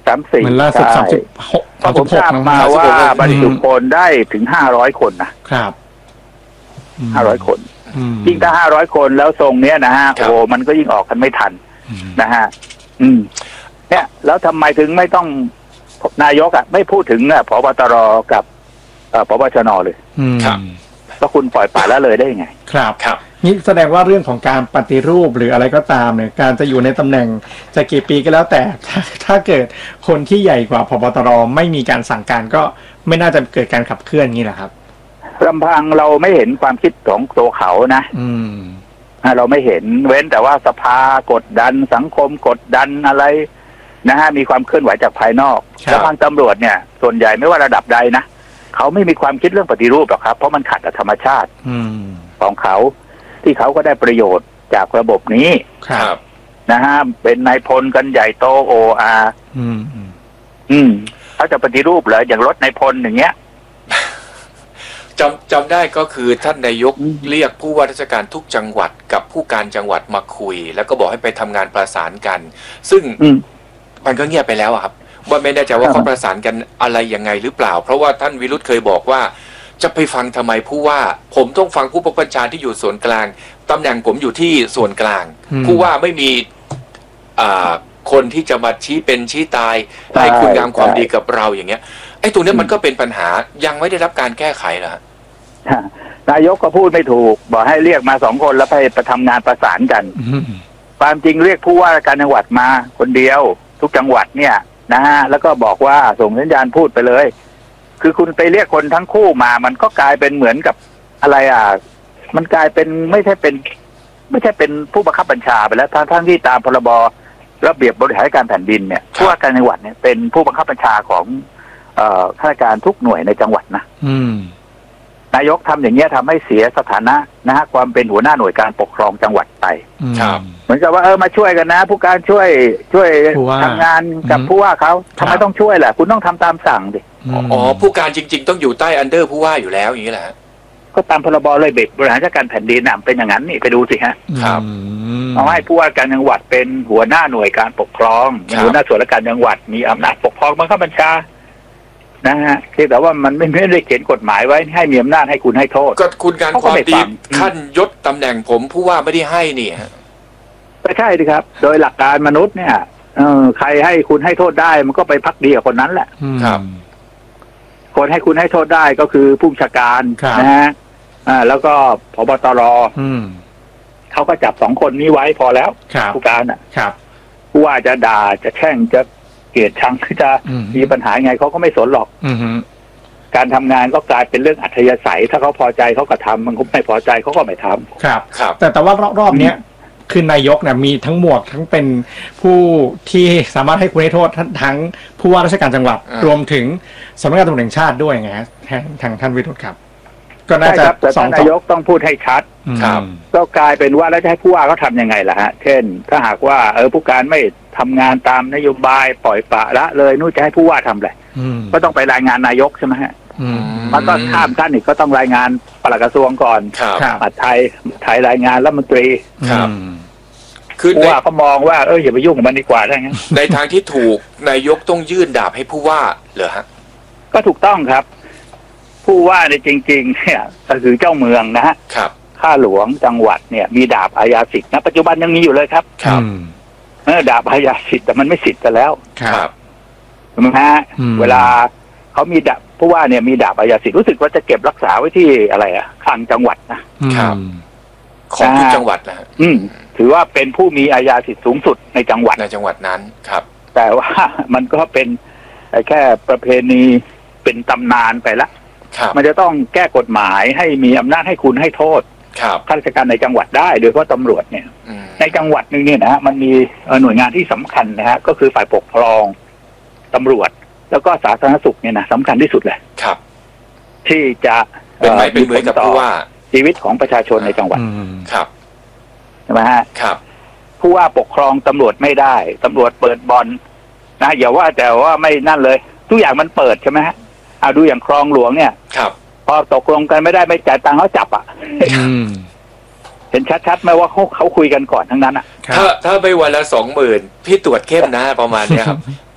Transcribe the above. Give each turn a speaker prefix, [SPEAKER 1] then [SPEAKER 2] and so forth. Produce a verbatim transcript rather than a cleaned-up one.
[SPEAKER 1] สามสี่
[SPEAKER 2] มันล่าสุดสามสิบหก
[SPEAKER 1] เพราะผมทราบมาว่าบรรจุคนได้ถึงห้าร้อยคนนะครับห้าร้อยคนยิ่งถ้าห้าร้อยคนแล้วทรงเนี้ยนะฮะโอ้มันก็ยิ่งออกกันไม่ทันนะฮะอืมเนี่ยแล้วทำไมถึงไม่ต้องนายกอ่ะไม่พูดถึงอ่ะผบตรกับเอ่อผบชนเลย
[SPEAKER 3] ครับ
[SPEAKER 1] แล้วคุณปล่อยปละละเลยได้ยังไง
[SPEAKER 2] ครับ
[SPEAKER 3] ครับ
[SPEAKER 2] นี่แสดงว่าเรื่องของการปฏิรูปหรืออะไรก็ตามเนี่ยการจะอยู่ในตำแหน่งจะกี่ปีก็แล้วแต่ถ้าถ้าเกิดคนที่ใหญ่กว่าผบตรไม่มีการสั่งการก็ไม่น่าจะเกิดการขับเคลื่อนงี้แหละครับ
[SPEAKER 1] ลำพังเราไม่เห็นความคิดของตัวเขานะ
[SPEAKER 2] อืม
[SPEAKER 1] เราไม่เห็นเว้นแต่ว่าสภากดดันสังคมกดดันอะไรนะฮะมีความเคลื่อนไหวจากภายนอกลำพังตำรวจเนี่ยส่วนใหญ่ไม่ว่าระดับใดนะเขาไม่มีความคิดเรื่องปฏิรูปหรอกครับเพราะมันขัดกับธรรมชาติของเขาที่เขาก็ได้ประโยชน์จากระบบนี้
[SPEAKER 3] ครับ
[SPEAKER 1] นะฮะเป็นนายพลกันใหญ่โตโออา
[SPEAKER 2] อืม
[SPEAKER 1] อืมเขาจะปฏิรูปเหรออย่างรถนายพลอย่างเงี้ย
[SPEAKER 3] จำจำได้ก็คือท่านนายกเรียกผู้ว่าราชการทุกจังหวัดกับผู้การจังหวัดมาคุยแล้วก็บอกให้ไปทำงานประสานกันซึ่งมันก็เงียบไปแล้วครับว่าไม่แน่ใจว่าเขาประสานกันอะไรยังไงหรือเปล่าเพราะว่าท่านวิรุธเคยบอกว่าจะไปฟังทำไมผู้ว่าผมต้องฟังผู้บัญชาที่อยู่ส่วนกลางตำแหน่งผมอยู่ที่ส่วนกลางผู้ว่าไม่มีอ่าคนที่จะมาชี้เป็นชี้ตายให้คุณงามความดีกับเราอย่างเงี้ยไอ้ตัวนี้มันก็เป็นปัญหายังไม่ได้รับการแก้ไขเหรอน
[SPEAKER 1] ายกก็พูดไม่ถูกบอกให้เรียกมาสองคนแล้วไปไปทำงานประสานกันความจริงเรียกผู้ว่าราชการจังหวัดมาคนเดียวทุกจังหวัดเนี่ยนะฮะแล้วก็บอกว่าส่งสัญญาณพูดไปเลยคือคุณไปเรียกคนทั้งคู่มามันก็กลายเป็นเหมือนกับอะไรอ่ะมันกลายเป็นไม่ใช่เป็นไม่ใช่เป็นผู้บังคับบัญชาไปแล้วทั้งทั้งที่ตามพรบระเบียบบริหารการแผ่นดินเนี่ยผู้ว่าการจังหวัดเนี่ยเป็นผู้บังคับบัญชาของเอ่อข้าราชการทุกหน่วยในจังหวัดนะนายกทำอย่างเงี้ยทำให้เสียสถานะนะฮะความเป็นหัวหน้าหน่วยการปกครองจังหวัดไปเหมือนกับว่าเออมาช่วยกันนะผู้การช่วยช่วยทำงานกับผู้ว่าเขาทำไมต้องช่วยแหละคุณต้องทำตามสั่งดิ
[SPEAKER 3] อ๋อผู้การจริงๆต้องอยู่ใต้อันเดอร์ผู้ว่าอยู่แล้วอย่างนี้แหละ
[SPEAKER 1] ก็ตามพรบระเบียบบริหารราชการแผ่นดินน่ะเป็นอย่างนั้นนี่ไปดูสิฮะ
[SPEAKER 3] ครับ
[SPEAKER 1] เอาให้ผู้ว่าการจังหวัดเป็นหัวหน้าหน่วยการปกครองหัวหน้าส่วนราชการจังหวัดมีอำนาจปกครองบังคับบัญชานะฮะแต่ว่ามันไม่ไม่ได้เขียนกฎหมายไว้ให้มีอำนาจให้คุณให้โทษ
[SPEAKER 3] ก็คุณการความดีขั้นยศตำแหน่งผมผู้ว่าไม่ได้ให้นี่ฮะ
[SPEAKER 1] ไม่ใช่ดิครับโดยหลักการมนุษย์เนี่ยเออใครให้คุณให้โทษได้มันก็ไปพักดีกับคนนั้นแหละ
[SPEAKER 3] ครับ
[SPEAKER 1] คนให้คุณให้โทษได้ก็คือผู้บัญชาการนะฮะอ่าแล้วก็ผบตรเขาก็จับสองคนนี้ไว้พอแล้วผู้การอ่ะผู้ว่าจะด่าจะแช่งจะเกลียดชังจะมีปัญหาไงเขาก็ไม่สนหรอกการทำงานก็กลายเป็นเรื่องอัธยาศัยถ้าเขาพอใจเขาก็ทำมันไม่พอใจเขาก็ไม่ทำ
[SPEAKER 2] ครับครับแต่แต่ว่ารอบๆเนี้ยคือนายกเนี่ยมีทั้งหมวกทั้งเป็นผู้ที่สามารถให้คุณให้โทษทั้งผู้ว่าราชการจังหวัดรวมถึงสำนักงานตำรวจแห่งชาติด้วยไงฮะทางทางท่านวิรุธครับก็น่าจะ
[SPEAKER 1] สองนายกต้องพูดให้ชัด
[SPEAKER 3] ครับ
[SPEAKER 1] ก็กลายเป็นว่าแล้วจะให้ผู้ว่าเขาทำยังไงล่ะฮะเช่นถ้าหากว่าเออผู้การไม่ทำงานตามนโยบายปล่อยปละละเลยนู่นจะให้ผู้ว่าทำอะไรก็ต้องไปรายงานนายกใช่ไหมฮะมันก็ข้ามขั้นอีกก็ต้องรายงานปลัดกระทรวงก่อนมหาดไทยไทยรายงานรัฐมนตรี
[SPEAKER 3] คือ
[SPEAKER 1] ผู้ว่าเขามองว่าเอออย่าไปยุ่งกับมันดีกว่าได้ไง
[SPEAKER 3] ในทางที่ถูกนายกต้องยื่นดาบให้ผู้ว่าเหรอฮะ
[SPEAKER 1] ก็ถูกต้องครับผู้ว่าในจริงๆเนี่ยก็คือเจ้าเมืองนะฮะ
[SPEAKER 3] ครับ
[SPEAKER 1] ข้าหลวงจังหวัดเนี่ยมีดาบอาญาสิทธิ์นะปัจจุบันยังมีอยู่เลยครับ
[SPEAKER 3] ครับ
[SPEAKER 1] เออดาบอาญาสิทธิ์แต่มันไม่สิทธิ์กันแล้ว
[SPEAKER 3] ครับ
[SPEAKER 1] นะฮะเวลาเขามีดาบผู้ว่าเนี่ยมีดาบอาญาสิทธิ์รู้สึกว่าจะเก็บรักษาไว้ที่อะไรอ่ะคลังจังหวัด
[SPEAKER 3] นะครับของทุกจังหวัดนะฮะ
[SPEAKER 1] อืมถือว่าเป็นผู้มีอาญาสิทธิ์สูงสุดในจังหวัด
[SPEAKER 3] ในจังหวัดนั้นครับ
[SPEAKER 1] แต่ว่ามันก็เป็นแค่ประเพณีเป็นตำนานไปละมันจะต้องแก้กฎหมายให้มีอำนาจให้คุณให้โทษข้าราชการในจังหวัดได้โดยเฉพาะตำรวจเนี่ยในจังหวัดนึงเนี่ยนะฮะมันมีหน่วยงานที่สำคัญนะฮะก็คือฝ่ายปกครองตำรวจแล้วก็สาธารณสุขเนี่ยนะสำคัญที่สุดเลย
[SPEAKER 3] ครับ
[SPEAKER 1] ที่จะ
[SPEAKER 3] เป็นไม้เป็นมือกับผู้ว่า
[SPEAKER 1] ชีวิตของประชาชนในจังหวัด
[SPEAKER 3] ครับ
[SPEAKER 1] ใช่ไหมฮะ
[SPEAKER 3] ครับ
[SPEAKER 1] ผู้ว่าปกครองตำรวจไม่ได้ตำรวจเปิดบ่อนนะอย่าว่าแต่ว่าไม่นั่นเลยทุกอย่างมันเปิดใช่ไหมฮะเอาดูอย่างคลองหลวงเนี่ย
[SPEAKER 3] ครับ
[SPEAKER 1] พอตกลงกันไม่ได้ไม่จ่ายตังค์เขาจับอ่ะเห็นชัดๆไหมว่าเขาเขาคุยกันก่อนทั้งนั้นอ่ะ
[SPEAKER 3] ถ้าถ้าไปวันละสองหมื่นพี่ตรวจเข้มนะประมาณนี้ครับ